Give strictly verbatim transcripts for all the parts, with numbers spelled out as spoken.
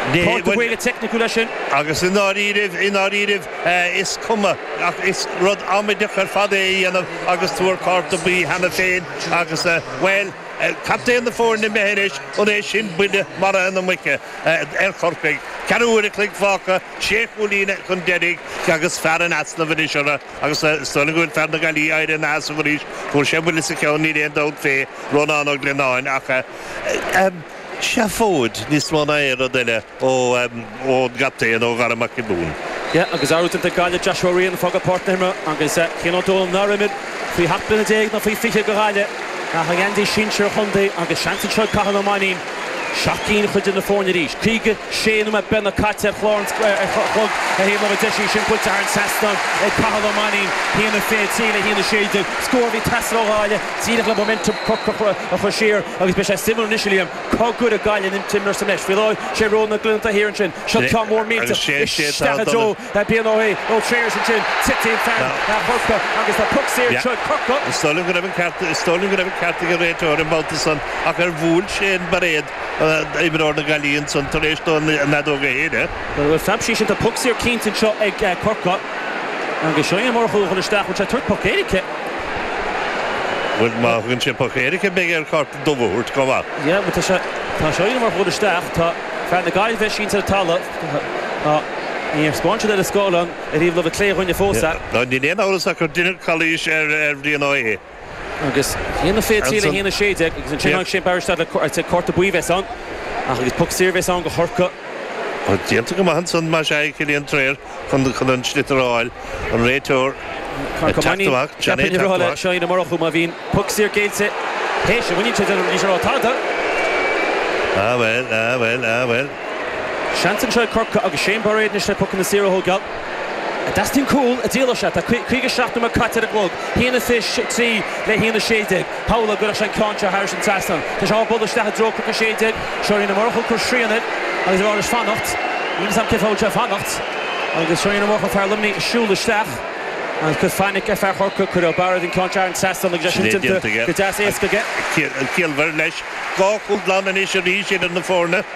Portuguese technical sin. Agus in áíirih in áíirih is cuma is rud amidechar fadé anam agus túair carta bí hena féin agus well captain the four in the Meherish on a shin builder Mara and the Wicca El Corpig Caruda click Faka Sheikh Ulina Kundedig Kagas Faran Aslavadishara Agus Stolingwood Fandagali Ida Nasavarish for Shebulis County and Out Fay Ronan or Glenon Aka Shafod this one I rodella or or Gapte and over Makiboon. Yeah, agus out the Galia Joshua Ray and Fogga partner agus Kinodol Narimid fi happened a day na fi fi Galia na Andy Shincher Hyundai agus Shanty Chuck Kahanamanine Shocking chud in the phone ríis. Críige Shane me ben a caite Florence chug a hí le deisi sin put ar an Saston e Kahanamanine hína féad síle hína séide score vi Tasloáile síle le momentum coca a chusir agus be sé simul initially cog good a gaile in Timmer Samesh fi lá sé róna glunta here and chin shot come more meat Stajo that be no way no chairs and chin sitting fan that Hurka agus the puck here shot coca Stolen gonna have carte stolen gonna have carte generator about the sun a car wool Shane Bared even on the Galleon son Toresto and Nadoga here well Fabshi the pucks here keen to shot egg Corca and showing more who the staff which I took puck Erika well Marvin chip puck Erika bigger cart double to come up yeah but ta showing more who the staff ta fan the guy fishing to the tala Ní spáinte le scólan a ríomh le clé chuine fósa. No ní éon áras a chu duine college ar bhrí an áithe. Agus híana féadtíle híana séide agus an tréáin sin baristad le corta buíheis an agus puc sirheis an go chorca. Díanta go maithan san mar sé cílíon tréir chun chun an slitaráil an réiteoir Carcomani Japan rola China Morocco ma bhín puc sir géilse héis a bhainne sé ní sé rátáda. Ah well, ah well, ah well. Shanton Troy Corca agus Shane Barrett in the puck in the zero hole gal. That's too cool a deal shot. A quick shot to cut to the glove. He in the fish see let he in the shade dig. Paula good at Concha Harrison Taston. There's all bullish that had drove quick shade dig. Showing the Morocco could shriek it. And he's always fan oft. You some kid hold Jeff Hanoft. And the showing the Morocco for eliminate Shula staff. And could find it F R Corca could have Barrett and Concha and Taston the Jason to the Das is to get kill Vernish. Go could land and issue in the corner.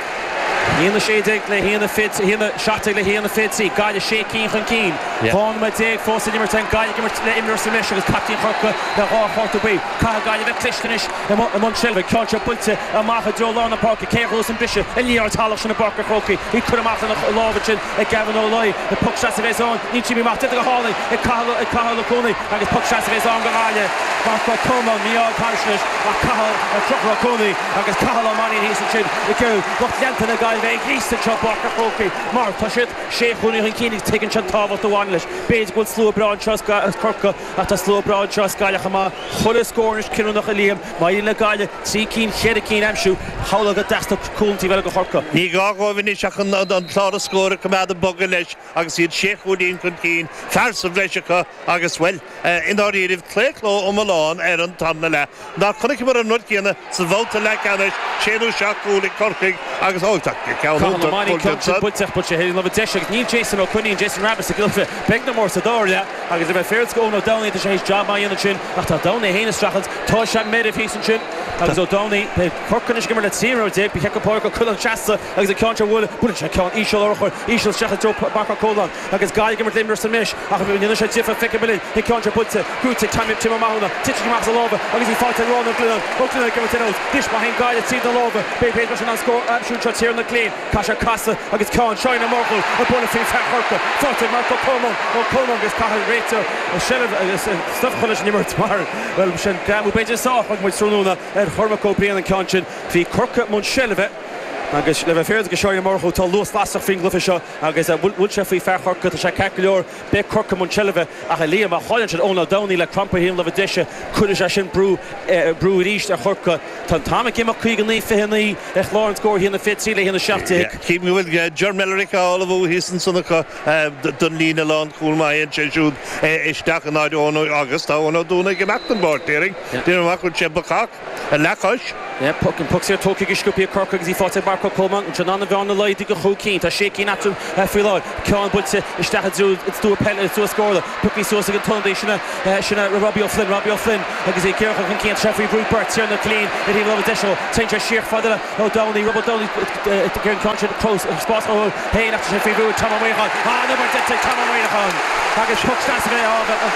He in the shade dig, he in the fit, he in the shot dig, he in the fit. See, guy the shake keen from keen. Pawn my dig, force in your ten. Guy, give him your submission. Captain Hurka, the half half to be. Car guy, the Clistonish, the Montchelva, Concha Pulse, a Martha Joe on the park, a Carlos and Bishop, a Leo Talish and a Barker Crocky. He could have after the Lovichin, a Gavin O'Loy, the puck shots of his own. Ichi Martin the Holly, a Carlo, a Carlo Laconi, and his puck shots of his own. Galalia, Marco Como, Mio Parsonish, a Carlo, a Truck Laconi, and his Carlo Money, he's a chin. The girl, what Yanton the guy. He's the chop Barker Crocky. Mark touch it. Sheikh Huni and Keane is taking shot off the one lish. Page good slow broad trust Corca at a slow broad trust Galachama. Hull scornish Kiran Liam. Maila Galia. See Keane, Shed Keane Amshu. How look at that's the cool T Velga Horka. Nigago Vinishak on Clara score come out the Bogalish. I see Sheikh Huni and Keane. Fars of Reshaka. August well in the area of Clayclaw on Milan Aaron Tamnala. Not Konikimur and Nutkina. Savota Lakanish. Shedu Shaku Corking. August Holtak. Money comes to put but you hit love a dish Neil Jason O'Quinn and Jason Rabbit to Gilford big no more Sador yeah I guess if I fear it's going down into his job by in the chin after down the Hannah Strackles Tosh and made if he's in chin as O'Downey the Corkinish giver at zero dip pick a pork Cullen Chasta as a contra wood put a check on Ishal or Ishal Shaka Joe Barker Colon I guess Guy giver Limber Samish after being initial different thick ability he contra puts it good to time Tim Mahona teaching Maxalova I guess he fought in Ron Glenn Oakland give it out dish behind Guy that see the Lova big page on score shoot shots here in the clean Kasha Casa against Colin China Morkel a bona fide Horka fought Marco Como or Como against Cahill Rater a shell of stuff college number tomorrow well shen we page just saw with Sonuna and Hormaco Brian and Conchin fi Corca Montchelva agus le bheith go seoir mar tá luas lasach fin glufa seo agus bhfuil sé faoi fear chorca tá sé ceiciúir be Corca Montchelva a cha líam a cháilann sin óna daoní le crampa híon le bh deise chuidir sé sin brú brú ríist a chorca tá táma céach chuig an ní fihannaí ag Lawrence Gore híonna fit síle híonna seachtaigh Cím bhfuil John Mellerica all bh hísan sannacha don lína lán cúil mai an séisiúd isteach an áid ónú agus tá óna dúna go meachtan bort éing Dúna bhacuil sé bacach a leáis Yeah, puck and pucks here talking Gishkupi Kirk as he fought at Marco Coleman and Janana on the light to go keen to shaking at him free load Khan but it's that it's to a penalty it's to a score pucky so again foundation Shana Robbie O'Flynn Robbie O'Flynn as he Kirk and Keane Sheffrey Rupert here in the clean and he love additional Saint Sheer Father O'Downey Robert Downey to get in contact close spot oh hey after Sheffrey Rupert Tom Away on ah number ten Tom Away on Haggis puck stats of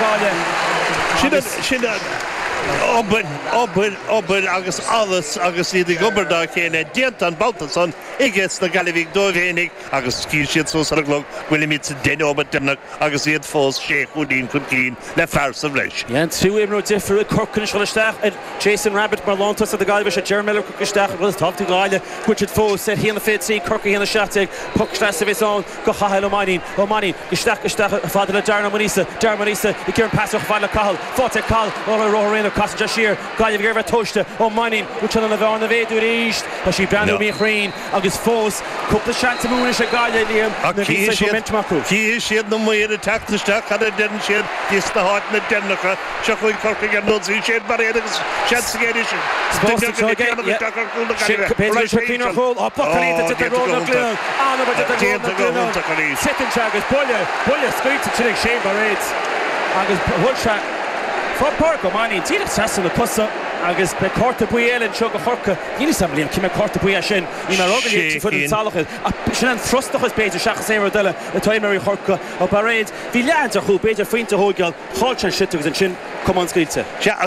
it she did she did Open, open, open, agus alles, agus i the gubberda chéine diant an Baltason, iges na Galivig dóhénig, agus cí siad so ar a glog, gwili mit den obat dynach, agus iad fós Sheikh Udin Cwnclín, le fars of leis. Yeah, and two imro differ, Corkin Sholistach, and Jason Rabbit, Marlontas at the Galvish at Jeremy Miller Cookistach, and was top to Galia, Richard Fós, said he in the fit see, Corky in the Shatig, Puck Stas of his own, Gohahel O'Mani, O'Mani, Gistach, Gistach, Father of Darna Manisa, Darna Manisa, the Kieran Passoch, Vala Kahal, Forte Kahal, or Rohorino, Costa Sheer, Galia Gerva Toshta, O'Mani, which on the Varna Vedu East, as she branded me green, August Fós, couple of shots to Moonish at Galia, Liam, the Key she had no way to attack the stack, and it didn't shed, this the heart in the Denmark, Chuckling Corking and Nutsy, shed Barriadas, Chats again. Supposed to go again, yeah. Shakina Hole, or Buckalita to the road of Glenn, Anna, but the road of Glenn, second track is Pulla, Pulla, Squeak to Chilling Shane Barrades, August Woodshot. For Park O'Mani, Tina Sasson the Pussa, Agus be Corta Buel and Sugar Horka, Unisambly, and Kim Corta Buya Shin, in a rugby for the Salach, a Shan Frostach as Peter Shakasera Della, the Timary Horka, or Parade, Villanza who Peter Finta Hogel, Holchan Shitters and Shin, come on, Skritze.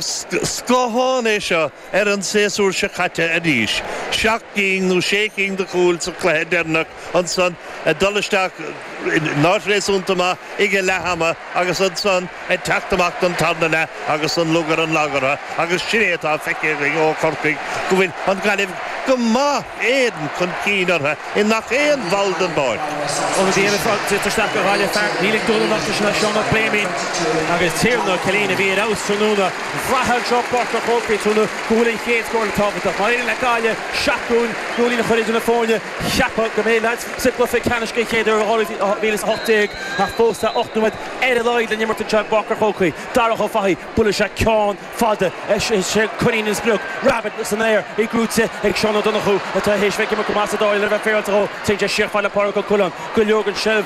Skohonesha, Eran Sesur Shakata Adish, shocking, no shaking the cool to Clay Dernock, on son, a Dollarstack. Not race untama, Ige Lahama, Agus on son, a Taktamak on Tardana, Agus on Lugar and Lagara, Agus Shireta, Fekiri, or Corpig, Gwyn, on Galiv, Guma, Eden, Conkinor, in Nakan Valdenborg. On the other front, it's a stack of Rally Farm, Neeling Dolan, Sean of Blaming, Agus Tirna, Kalina, Via House, Sununa, Vrahel Drop, Porker, Hopi, Tunu, Gully, Kate, Score, top of the Marina Nakalia, Shakun, Gully, California, Shapa, the Mailats, Simplific, Kanishke, Kader, all of Vilas Hottig, a Fosta, Ochnumet, Edeloid, and Yammerton Chad Barker Hoki, Dara Hofahi, Bullisha, Khan, Fada, Cunning in Splook, Rabbit, listen there, he grew to Sean O'Donoghue, a Tahishvek, Masador, Liver Fair to Saint Sheikh Fala Parco Cullen, Guljogan Shelv,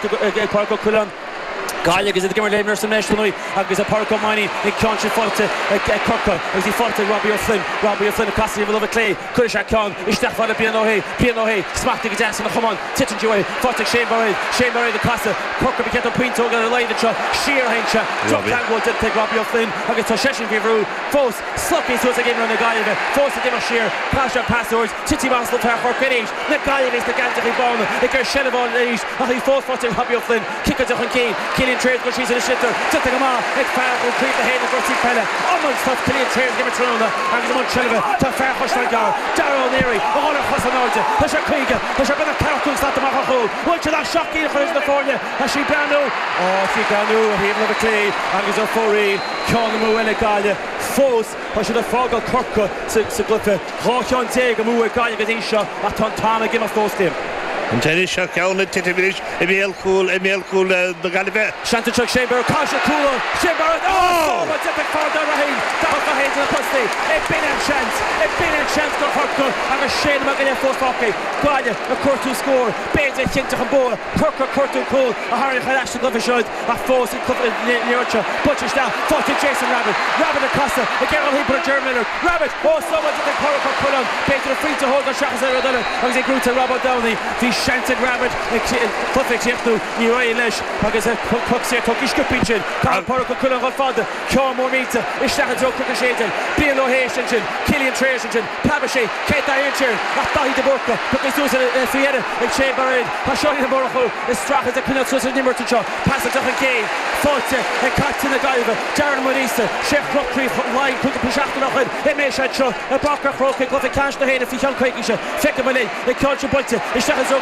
Parco Cullen. Galia is at the Gimmer Lane Nursing National, Agus a Parco Mining, a Concha Forte, a Kirka, as he fought Robbie O'Flynn, Robbie O'Flynn, a Costa of a Clay, Kurishak Khan, Ishtach Fala Piano Hay, Piano Hay, Smacked the dance in the Human, Titan Joy, Forte Shane Barrett, Shane Barrett, the Costa, Kirka Picato Pinto, got a line to Sheer Hencha, Drop Tango did take Robbie O'Flynn, Agus Tosheshin Vivru, Fos, Slucky, so it's a game around the Galia, Fos to give a sheer, Pasha Passwords, Titi Mansell, Tarford, Finish, the Galia is the Gantic Bone, the Gershell of all age, and he Fos Forte Robbie O'Flynn, Kicker to Hunkin, Killing Trade, but she's in the shitter, Tita Gama, Ek Farah, who creep the head of Rossi Pella, almost tough, Killing Trade, give it to Rona, and he's on Shelva, to Farah Hushnagar, Darrow Neary, all of Hussanarja, Husha Kriga, Husha Bena Caracus, not the Mahaho, watch that shocking for California, as she Brando, oh, she Brando, he had another clay, and he's a Fori, Kyonamu, Elagalia, Fos, Husha the Fogel Korka, Sigluffe, Rochon Teg, Amu, Galia Gadisha, Atontana, give a Fos team. And Terry Shark on the Titivich, Emil Cool, Emil Cool, the Galivet. Shantichuk Chamber, Kasha Cool, Chamber, oh, what's it for the Rahim, Dalfahay to the Pussy, a bin and chance, a bin and chance to Hurkle, and a Shane Magana for Focky, Galia, a court to score, Bates, a Kinta Hamboa, Kirker, court to cool, a Harry Hadash to Glovishod, a Fos in Nircha, Butchers down, forty Jason Rabbit, Rabbit Acosta, a Gerald Heeper, German Rabbit, oh, someone to the Corker Cullen, Bates to the free to hold the Shakas Aradona, as he grew to Robert Downey, Shanted Rabbit, Puffix Yefnu, Uri Lesh, Pagasa, Coxia, Kokishka Pinchin, Carl Porco Kullan Father, Kyo Mormita, Ishtahazo Kukashajan, Bielo Haitian, Killian Trajan, Pabashe, Keta Hincher, Atahi de Borka, Pukasus, Fiera, and Shea Barred, Hashoni de Borho, Estrach as a Kunatus and Nimmertucha, Passage of a Gay, Forte, and Katina Gaiva, Jaron Marisa, Chef Rocktree, Line, Kukapashakanohan, Emeshacho, a Barker Croke, Coffee Cash the Head, if you can't quake, Fekamalay, the Culture Bunta, Ishtahazo.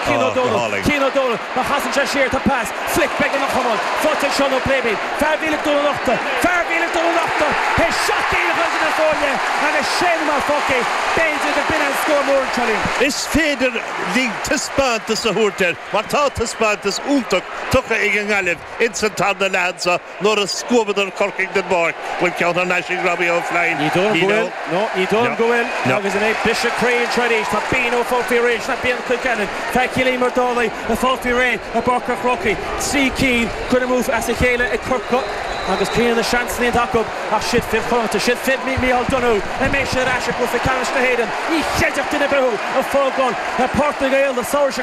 Keane O'Donnell Keane O'Donnell ma chasan Jashir to pass flick back in the common Fotel Sean O'Playby Farville O'Donnell Farville O'Donnell his shot in the hundred and four and a shame of Focky Baines with the bin and score more Charlie is feder lig tispantas a hurter maar ta tispantas untok tucha igen galif instant on the lads nor a scuba corking the board will count on Nashing Robbie offline you don't go in no you don't go in now there's an eight Bishop Crane Tradish Tabino Fofi Rage not being Kilkenny Fakili Murdoli a Fofi Ray a Barker Rocky C Keane couldn't move as a Kayla a Kirkcut agus clean the chance in the up a shit fit front to shit fit me me all done and make sure that Asher with the Canish to Hayden he shed up to the bow a full gun a Portugal the Sour